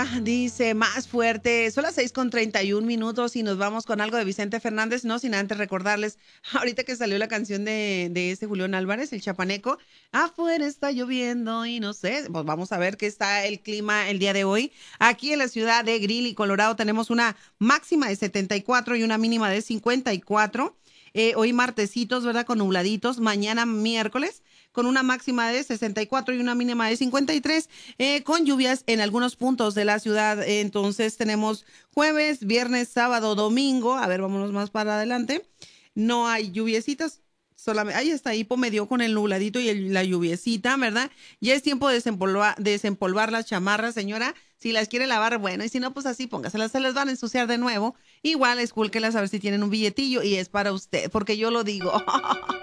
Dice más fuerte, son las 6:31 y nos vamos con algo de Vicente Fernández, no sin antes recordarles, ahorita que salió la canción de este Julián Álvarez, el chapaneco, afuera está lloviendo y no sé, pues vamos a ver qué está el clima el día de hoy. Aquí en la ciudad de Greeley, Colorado, tenemos una máxima de 74 y una mínima de 54. Hoy martesitos, ¿verdad? Con nubladitos. Mañana miércoles con una máxima de 64 y una mínima de 53, con lluvias en algunos puntos de la ciudad. Entonces tenemos jueves, viernes, sábado, domingo. A ver, vámonos más para adelante. No hay lluviecitas. Solamente, ahí está, Hipo me dio con el nubladito y la lluviecita, ¿verdad? Ya es tiempo de desempolvar las chamarras, señora. Si las quiere lavar, bueno, y si no, pues así póngaselas, se les van a ensuciar de nuevo. Igual escúlquelas a ver si tienen un billetillo y es para usted, porque yo lo digo.